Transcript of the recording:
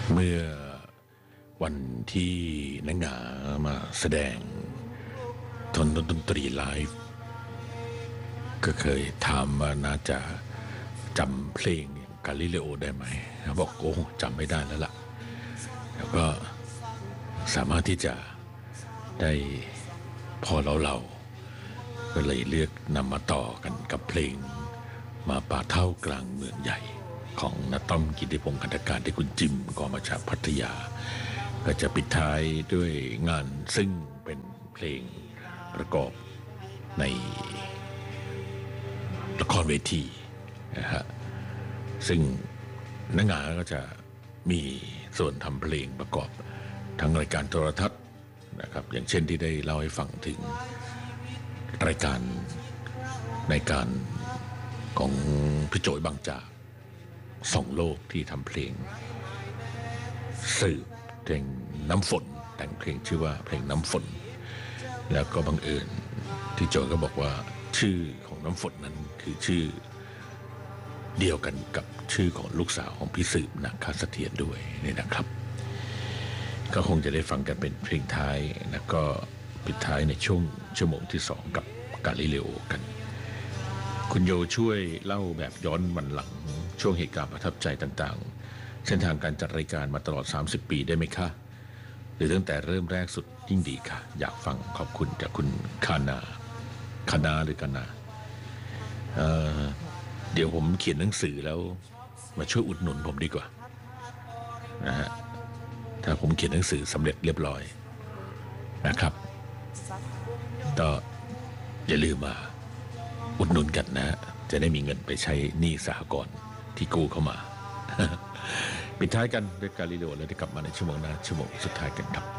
เมื่อวันที่นังหงามาแสดงดนตรีไลฟ์ก็เคยถามว่าน่าจะจำเพลงกาลิเลโอได้ไหมเขาบอกโอ้จำไม่ได้แล้วล่ะแล้วก็สามารถที่จะได้พอเราก็เลยเลือกนำมาต่อกันกับเพลงมาป่าเท่ากลางเมืองใหญ่ของณต้อมกิติพงศ์คันธการที่คุณจิมก็มาจากพัทยาก็จะปิดท้ายด้วยงานซึ่งเป็นเพลงประกอบในละครเวทีนะฮะซึ่งนักงานก็จะมีส่วนทำเพลงประกอบทั้งรายการโทรทัศน์นะครับอย่างเช่นที่ได้เล่าให้ฟังถึงรายการในการของพี่โจยบางจากส่องโลกที่ทำเพลงสืบเพลงน้ำฝนแต่งเพลงชื่อว่าเพลงน้ำฝนแล้วก็บังเอิญที่โจยก็บอกว่าชื่อของน้ำฝนนั้นคือชื่อเดียวกันกับชื่อของลูกสาวของพี่สืบนาคเสถียรด้วยนี่นะครับก็คงจะได้ฟังกันเป็นเพลงท้ายแล้วก็ปิดท้ายในช่วงชั่วโมงที่2กับกาลิเลโอกันคุณโยช่วยเล่าแบบย้อนวันหลังช่วงเหตุการณ์ประทับใจต่างๆเส้นทางการจัดรายการมาตลอด30ปีได้ไหมคะหรือตั้งแต่เริ่มแรกสุดยิ่งดีค่ะอยากฟังขอบคุณจากคุณคานาหรือคานาเดี๋ยวผมเขียนหนังสือแล้วมาช่วยอุดหนุนผมดีกว่านะฮะถ้าผมเขียนหนังสือสำเร็จเรียบร้อยนะครับก็อย่าลืมมาอุดหนุนกันนะฮะจะได้มีเงินไปใช้หนี้สหกรณ์ที่กู้เข้ามา ปิดท้ายกันด้วยกาลิเลโอแล้วได้กลับมาในชั่วโมงหน้าชั่วโมงสุดท้ายกันครับ